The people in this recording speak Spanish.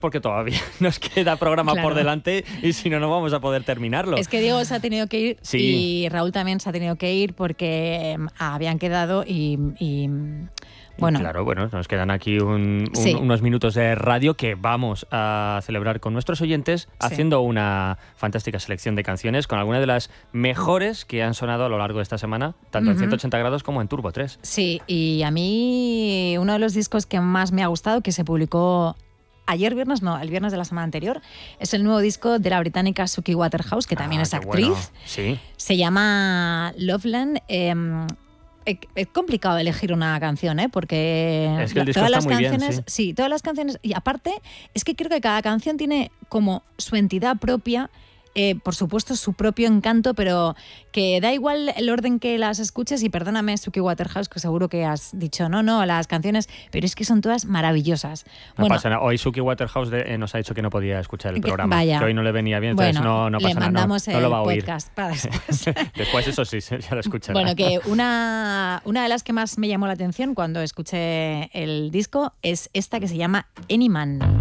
porque todavía nos queda programa por delante y si no, no vamos a poder terminarlo. Es que Diego se ha tenido que ir y Raúl también se ha tenido que ir porque habían quedado y bueno. Claro, nos quedan aquí unos minutos de radio que vamos a celebrar con nuestros oyentes haciendo una fantástica selección de canciones con algunas de las mejores que han sonado a lo largo de esta semana, tanto en 180 grados como en Turbo 3. Sí, y a mí uno de los discos que más me ha gustado, que se publicó el viernes de la semana anterior, es el nuevo disco de la británica Suki Waterhouse, que también es actriz. Bueno. Sí. Se llama Loveland. Es complicado elegir una canción, porque es que el disco todas está las muy canciones, bien, sí, todas las canciones, y aparte es que creo que cada canción tiene como su entidad propia. Por supuesto su propio encanto, pero que da igual el orden que las escuches, y perdóname Suki Waterhouse, que seguro que has dicho no, las canciones, pero es que son todas maravillosas. No pasa nada. Hoy Suki Waterhouse nos ha dicho que no podía escuchar el programa, vaya, que hoy no le venía bien, entonces no pasa nada. Le mandamos no lo va a oír. Podcast para después. Después eso sí, ya lo escuchará. Bueno, que una de las que más me llamó la atención cuando escuché el disco es esta que se llama Any Man.